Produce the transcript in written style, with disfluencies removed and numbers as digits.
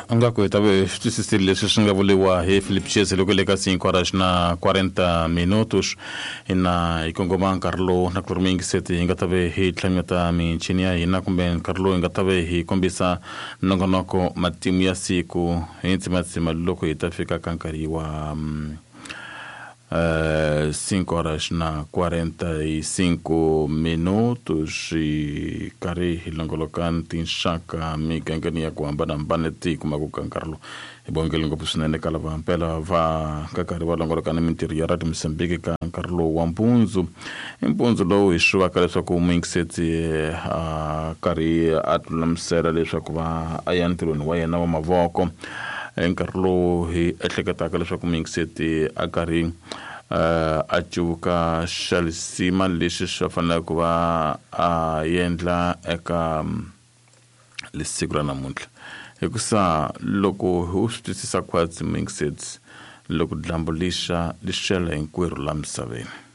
Angako tabe stisile shinga volewa he Philip Chese lokele ka 5 horas na 40 minutos ina ikongoma Carlo na kurmingi seti ingatabe he tlamyata mi chinia ina kumbe Carlo ingatabe he kombisa nongonoko matimu ya siku intimati maloko itafika kankari wa 5 horas na 45 minutos e kare hilongolokan tinshaka mi gangania kwamba na mbaneti kumagukan Carlo ibongelo ngopusnene kala vampela va kakari walongolokan minteriara de Mozambique kan Carlo wampunzu impunzu lo ishwa kale soko mingseti kari atlamsera le soko va ayantiro ni wayena wa mavoko Carlo hi etlekata kale soko mingseti akari achuka shalisima lishe shafana kuva yendla eka lisigura namuntlha hikusa loko hustisisa kwatsi mingsets loko dlambulisha lishela inkweru la misaveni